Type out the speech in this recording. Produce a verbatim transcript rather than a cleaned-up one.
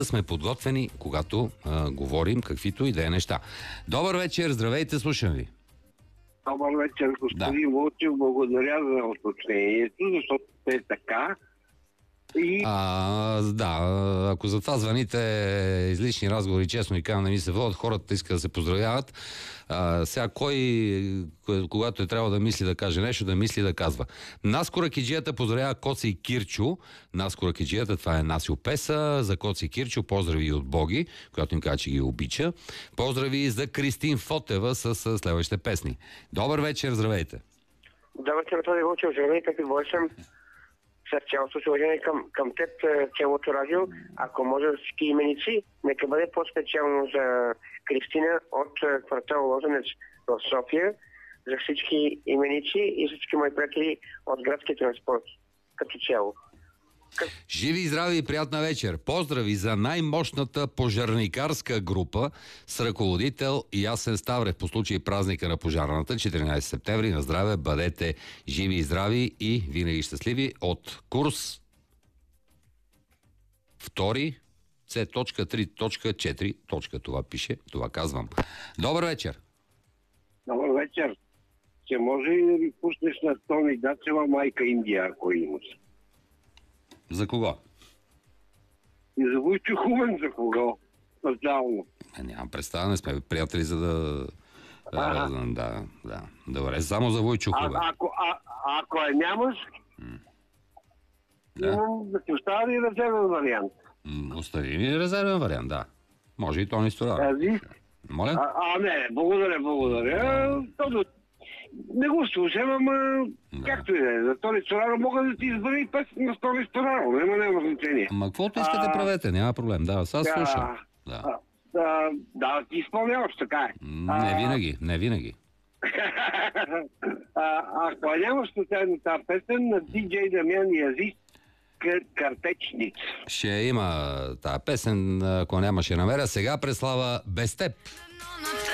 сме подготвени, когато а, говорим каквито и да е неща. Добър вечер, здравейте, слушам ви. Добър вечер, господин Вълчев. Благодаря за уточнението, защото е така. И... А, да, ако за това звъните излишни разговори, честно и казвам, не ми се водят, хората искат да се поздравяват. А, сега кой, когато е трябвало да мисли да каже нещо, да мисли да казва. Наско Ракиджията поздравява Коца и Кирчо. Наско Ракиджията, това е Насио Песа. За Коца и Кирчо поздрави от Боги, която им казва, че ги обича. Поздрави за Кристин Фотева с, с следващите песни. Добър вечер, здравейте. Добър вечер, този Вълчев, здравейте, какви бой съм. С цялото си уважение към, към теб, цялото радио, ако може да всички именици, нека бъде по-специално за Кристина от квартал Лозенец в София, за всички именици и всички мои приятели от градския транспорт като цяло. Живи и здрави и приятна вечер! Поздрави за най-мощната пожарникарска група с ръководител Ясен Ставрев по случай празника на пожарната, четиринайсети септември. На здраве, бъдете живи и здрави и винаги щастливи от курс втори С три четири. Това пише, това казвам. Добър вечер! Добър вечер! Ще може ли да ви пуснеш на Тони Дацева Майка Индия, ако имаш? За кого? И за Войчо Хумен, за кого? Специално. А, нямам представа, не сме приятели, за да... Ага. Да, да, да. Добре, само за Войчо Хумен. А, ако, а, ако я нямаш, М. да. Имам да ти оставя ли резервен вариант? М, Остави ми резервен вариант, да. Може и Тони Стораро. Тази? Моля? А, а, не, благодаря, благодаря. Todo, не го слушам, ама Да. както и да е. За Тони Стораро мога да ти избера и песен на Тони Стораро. Няма, няма значение. Ама каквото искате А, правете, няма проблем. Да, сега да, слушам. Да. А, да, да, ти изпълняваш, така е. М, Не винаги, не винаги. а, ако нямаш случайно тази песен на диджей Дамян и Азис, Кър- Картечниц. Ще има тази песен, ако нямаше намеря. Сега преслава Без теб.